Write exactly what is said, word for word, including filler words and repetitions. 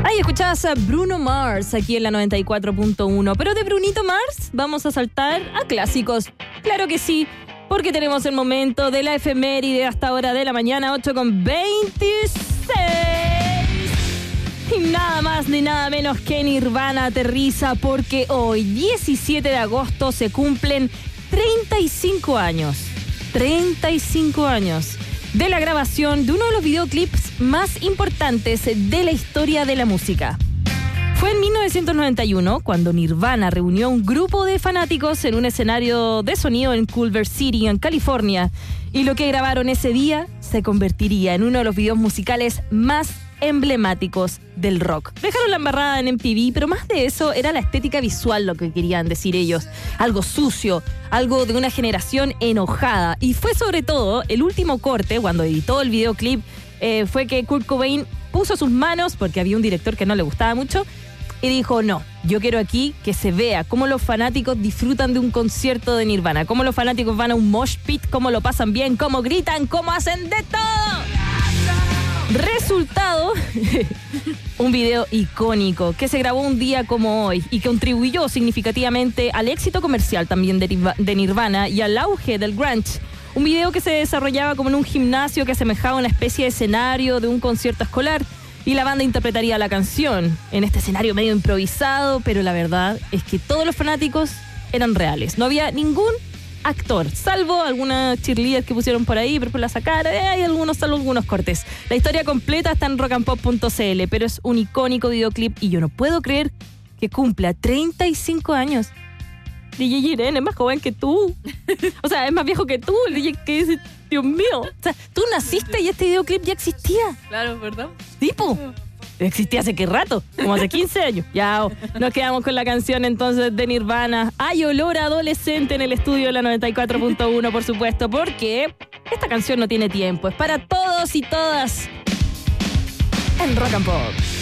Ahí escuchabas a Bruno Mars aquí en la noventa y cuatro punto uno. Pero de Brunito Mars vamos a saltar a clásicos. Claro que sí, porque tenemos el momento de la efeméride hasta hora de la mañana, ocho con veintiséis. Y nada más ni nada menos que Nirvana aterriza, porque hoy, diecisiete de agosto, se cumplen treinta y cinco años. treinta y cinco años de la grabación de uno de los videoclips más importantes de la historia de la música. Fue en mil novecientos noventa y uno cuando Nirvana reunió a un grupo de fanáticos en un escenario de sonido en Culver City, en California, y lo que grabaron ese día se convertiría en uno de los videos musicales más emblemáticos del rock. Dejaron la embarrada en M T V, pero más de eso era la estética visual lo que querían decir ellos. Algo sucio, algo de una generación enojada. Y fue sobre todo el último corte, cuando editó el videoclip, eh, fue que Kurt Cobain puso sus manos, porque había un director que no le gustaba mucho, y dijo, no, yo quiero aquí que se vea cómo los fanáticos disfrutan de un concierto de Nirvana, cómo los fanáticos van a un mosh pit, cómo lo pasan bien, cómo gritan, cómo hacen de todo. Resultado, un video icónico que se grabó un día como hoy y que contribuyó significativamente al éxito comercial también de Nirvana y al auge del grunge. Un video que se desarrollaba como en un gimnasio que asemejaba una especie de escenario de un concierto escolar, y la banda interpretaría la canción en este escenario medio improvisado, pero la verdad es que todos los fanáticos eran reales. No había ningún actor, salvo algunas cheerleaders que pusieron por ahí, pero por la sacara, eh, hay algunos, salvo algunos cortes. La historia completa está en rock and pop punto c l, pero es un icónico videoclip y yo no puedo creer que cumpla treinta y cinco años. D J Jiren es más joven que tú. O sea, es más viejo que tú. El D J que dice, Dios mío. O sea, tú naciste y este videoclip ya existía. Claro, ¿verdad? Tipo. Existía hace qué rato, como hace quince años. Ya, oh, nos quedamos con la canción entonces de Nirvana. Hay olor a adolescente en el estudio de la noventa y cuatro punto uno, por supuesto, porque esta canción no tiene tiempo. Es para todos y todas en Rock and Pop.